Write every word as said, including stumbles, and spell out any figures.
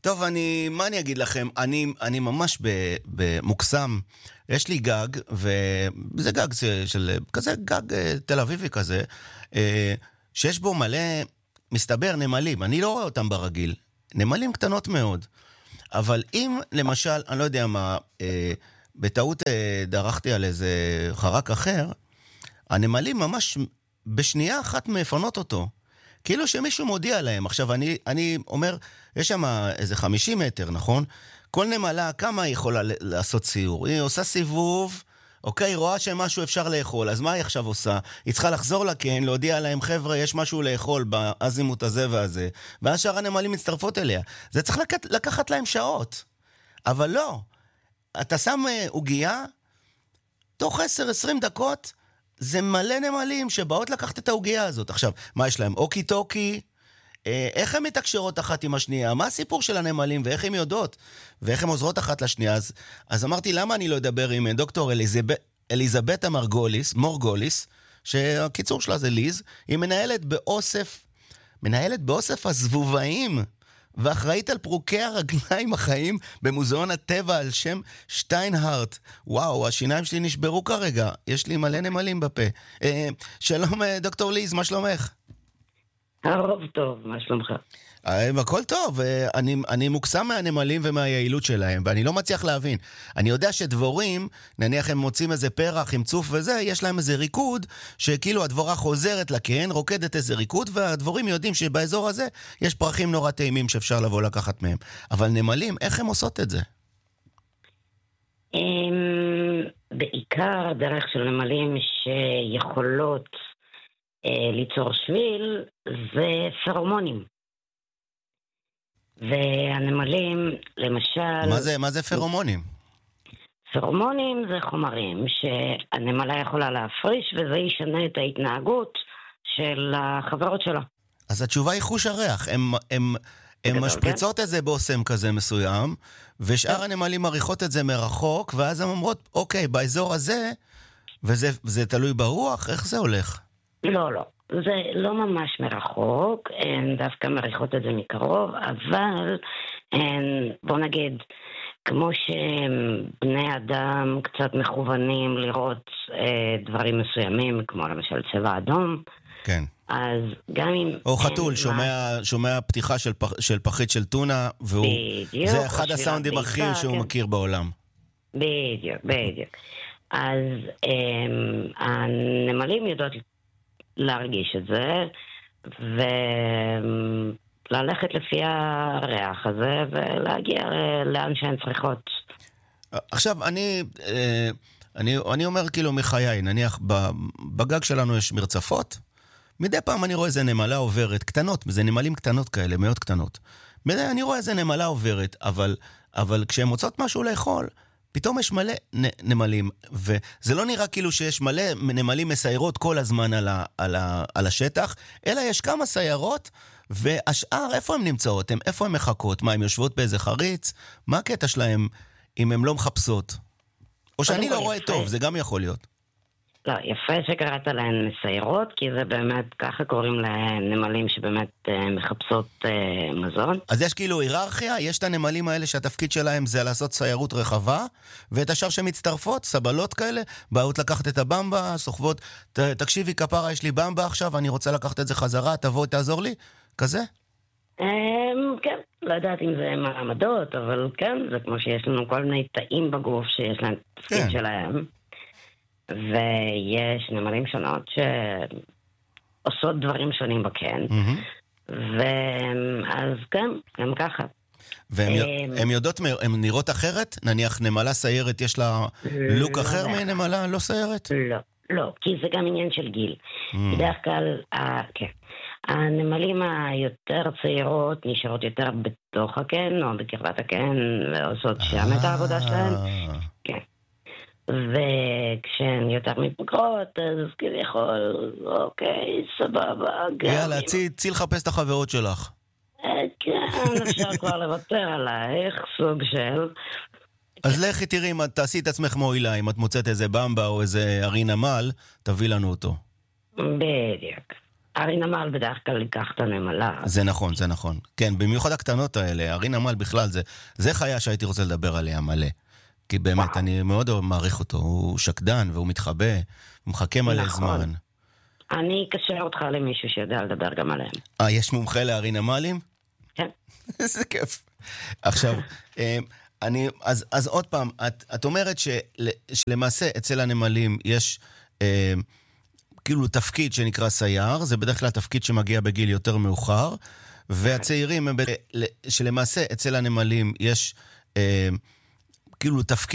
טוב, אני, מה אני אגיד לכם? אני, אני ממש במוקסם. יש לי גג, וזה גג של, כזה גג תל אביבי כזה, שיש בו מלא, מסתבר, נמלים. אני לא רואה אותם ברגיל. נמלים קטנות מאוד. אבל אם, למשל, אני לא יודע מה, בטעות דרכתי על איזה חרק אחר, הנמלים ממש בשנייה אחת מפנות אותו. כאילו שמישהו מודיע להם. עכשיו, אני, אני אומר, יש שם איזה חמישים מטר, נכון? כל נמלה, כמה היא יכולה לעשות סיור? היא עושה סיבוב, אוקיי, רואה שמשהו אפשר לאכול, אז מה היא עכשיו עושה? היא צריכה לחזור לכן, להודיע להם, חבר'ה, יש משהו לאכול באזימות הזה והזה, ואז שאר הנמלים מצטרפות אליה. זה צריך לקחת, לקחת להם שעות. אבל לא. אתה שם עוגיה, תוך עשר עשרים דקות, זה מלא נמלים שבאות לקחת את העוגיה הזאת. עכשיו, מה יש להם? אוקי טוקי? איך הן מתקשרות אחת עם השנייה? מה הסיפור של הנמלים ואיך הן יודעות? ואיך הן עוזרות אחת לשנייה? אז, אז אמרתי, למה אני לא אדבר עם דוקטור אליזבת, אליזבטה מרגוליס, מורגוליס, שהקיצור שלה זה ליז, היא מנהלת באוסף, מנהלת באוסף הזבובאים, ואחראית על פרוקי הרגליים החיים במוזיאון הטבע על שם שטיינהארט. וואו, השיניים שלי נשברו כרגע. יש לי מלא נמלים בפה. אה, שלום, דוקטור ליז, מה שלומך? הרוב טוב, מה שלומך? הכל טוב, אני, אני מוקסם מהנמלים ומהיעילות שלהם, ואני לא מצליח להבין. אני יודע שדבורים, נניח הם מוצאים איזה פרח עם צוף וזה, יש להם איזה ריקוד, שכאילו הדבורה חוזרת לקן, רוקדת איזה ריקוד, והדבורים יודעים שבאזור הזה יש פרחים נורא טעימים שאפשר לבוא לקחת מהם. אבל נמלים, איך הם עושות את זה? בעיקר דרך של נמלים שיכולות ליצור שביל, זה פרומונים. והנמלים, למשל... מה זה, מה זה פרומונים? פרומונים זה חומרים שהנמלה יכולה להפריש, וזה ישנה את ההתנהגות של החברות שלה. אז התשובה היא חוש הריח. הם, הם, הם משפריצות את זה באוסם כזה מסוים, ושאר הנמלים מריחות את זה מרחוק, ואז הן אומרות, אוקיי, באזור הזה, וזה, וזה תלוי ברוח, איך זה הולך? לא, לא. זה לא ממש מרחוק, הן דווקא מריחות את זה מקרוב, אבל הן, בוא נגיד, כמו שבני אדם קצת מכוונים לראות אה, דברים מסוימים, כמו למשל צבע אדום, כן. אז גם אם... או חתול, שומע, שומע פתיחה של, פח, של פחית של טונה, והוא... בדיוק. זה אחד הסאונדים הכי שהוא כן. מכיר בעולם. בדיוק, בדיוק. אז אה, הנמלים יודעות להרגיש את זה, וללכת לפי הריח הזה, ולהגיע לאן שהן צריכות. עכשיו, אני, אני, אני אומר כאילו מחיי, נניח בגג שלנו יש מרצפות, מדי פעם אני רואה איזה נמלה עוברת, קטנות, זה נמלים קטנות כאלה, מאוד קטנות. מדי אני רואה איזה נמלה עוברת, אבל, אבל כשהן מוצאות משהו לאכול, פתאום יש מלא נמלים, וזה לא נראה כאילו שיש מלא נמלים מסיירות כל הזמן על, ה, על, ה, על השטח, אלא יש כמה סיירות, והשאר, איפה הן נמצאות? הם, איפה הן מחכות? מה, הן יושבות באיזה חריץ? מה הקטע שלהם אם הן לא מחפשות? או שאני לא רואה טוב, זה גם יכול להיות. לא, יפה שקראת להן מסיירות, כי זה באמת, ככה קוראים לנמלים שבאמת אה, מחפשות אה, מזון. אז יש כאילו היררכיה, יש את הנמלים האלה שהתפקיד שלהם זה לעשות סיירות רחבה, ואת השאר שמצטרפות, סבלות כאלה, באות לקחת את הבמבה, סוחבות, ת, תקשיבי כפרה, יש לי במבה עכשיו, אני רוצה לקחת את זה חזרה, תבוא, תעזור לי, כזה? אה, כן, לא יודעת אם זה מעמדות, אבל כן, זה כמו שיש לנו כל מיני תאים בגוף שיש להם תפקיד כן. שלהם. ויש נמלים שונות שעושות דברים שונים בקן, ואז כן, הם ככה. והן יודעות, הן נראות אחרת? נניח נמלה סיירת יש לה לוק אחר מנמלה לא סיירת? לא, לא, כי זה גם עניין של גיל. בדרך כלל, כן. הנמלים היותר צעירות נשארות יותר בתוך הקן או בקרבת הקן ועושות שם את העבודה שלהן. כן. וכשהן יותר מתבגרות, אז כביכול, אוקיי, סבבה. יאללה, צאי לחפש את החברות שלך. כן, אפשר כבר לוותר עלייך, סוג של... אז לכי תראי, אם תעשי את עצמך מועילה, אם את מוצאת איזה במבה או איזה ארי נמל, תביא לנו אותו. בדיוק. ארי נמל בדרך כלל ייקח את הנמלה. זה נכון, זה נכון. כן, במיוחד הקטנות האלה, ארי נמל בכלל, זה, זה חיה שהייתי רוצה לדבר עליה מלא. כי באמת, וואו. אני מאוד מעריך אותו. הוא שקדן והוא מתחבא, הוא מחכה מלא נכון. זמן. אני אקשר אותך למישהו שיודע לדבר גם עליהם. אה, יש מומחה לארי נמלים? כן. זה כיף. עכשיו, אני, אז, אז עוד פעם, את, את אומרת של, שלמעשה אצל הנמלים יש אה, כאילו תפקיד שנקרא סייר, זה בדרך כלל תפקיד שמגיע בגיל יותר מאוחר, והצעירים הם, שלמעשה אצל הנמלים יש אה, כאילו תפקיד